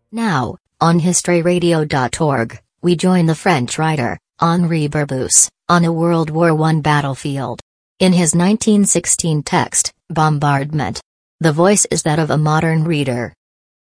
Now, on historyradio.org, we join the French writer, Henri Barbusse, on a World War I battlefield. In his 1916 text, Bombardment. The voice is that of a modern reader,